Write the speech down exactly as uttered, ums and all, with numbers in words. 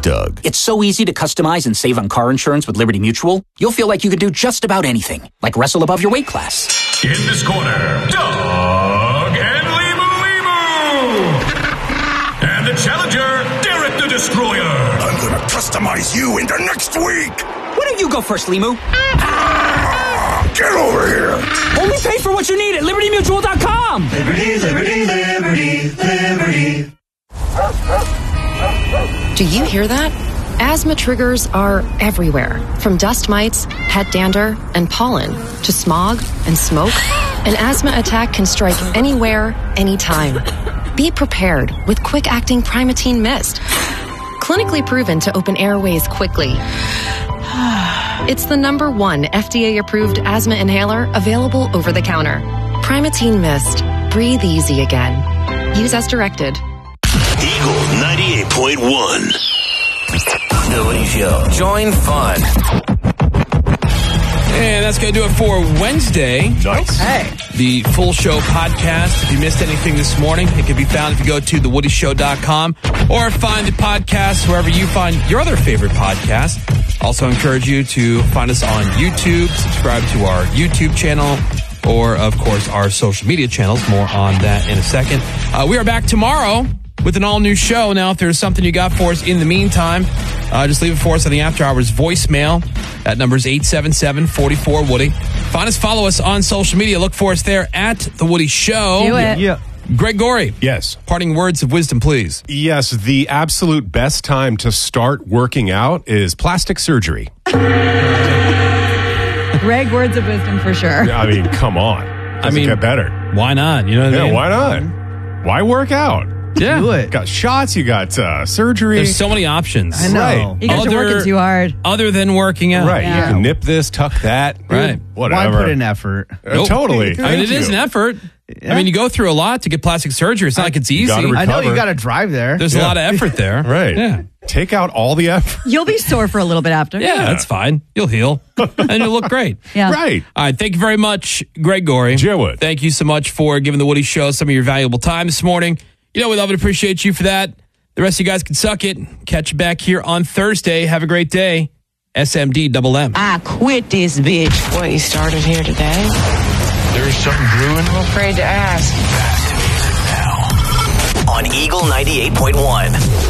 Doug. It's so easy to customize and save on car insurance with Liberty Mutual. You'll feel like you can do just about anything, like wrestle above your weight class. In this corner, Doug and Limu Limu. And the challenger, Derek the Destroyer. I'm gonna customize you into next week. Why don't you go first, Limu? Ah, get over here. Only pay for what you need at liberty mutual dot com. Liberty, liberty, liberty, liberty. Do you hear that? Asthma triggers are everywhere, from dust mites, head dander, and pollen, to smog and smoke. An asthma attack can strike anywhere, anytime. Be prepared with quick-acting Primatene Mist. Clinically proven to open airways quickly. It's the number one F D A-approved asthma inhaler available over the counter. Primatene Mist. Breathe easy again. Use as directed. Eagle ninety-eight point one. The Woody Show. Join fun. And that's going to do it for Wednesday. Nice. Okay. The full show podcast. If you missed anything this morning, it can be found if you go to the woody show dot com or find the podcast wherever you find your other favorite podcast. Also encourage you to find us on YouTube, subscribe to our YouTube channel, or, of course, our social media channels. More on that in a second. Uh, we are back tomorrow with an all-new show. Now, if there's something you got for us in the meantime, uh, just leave it for us on the After Hours voicemail. That number is eight seven seven, four four, Woody. Find us, follow us on social media. Look for us there at The Woody Show. Do it. Yeah. Greg Gorey. Yes. Parting words of wisdom, please. Yes, the absolute best time to start working out is plastic surgery. Greg, words of wisdom for sure. I mean, come on. Doesn't I mean, get better. Why not? You know what yeah, I mean? why not? Why work out? Yeah. Do it. Got shots, you got uh, surgery. There's so many options. I know. Right. You guys Other- are working too hard. Other than working out. Right. Yeah. You can nip this, tuck that. Right. Whatever. Why put in effort? Uh, Nope. Totally. I mean, Thank it is you. an effort. Yeah. I mean, you go through a lot to get plastic surgery. It's not like it's You easy. gotta I know you recover. got to drive there. There's a Yeah. lot of effort there. Right. Yeah. Take out all the effort. You'll be sore for a little bit after. Yeah, that's fine. You'll heal. And you'll look great. Yeah. Right. All right. Thank you very much, Greg Gorey. Jerwood. Thank you so much for giving the Woody Show some of your valuable time this morning. You know, we love and appreciate you for that. The rest of you guys can suck it. Catch you back here on Thursday. Have a great day. S M D double M. I quit this bitch. What, you started here today? There's something brewing. I'm afraid to ask. On Eagle ninety-eight point one.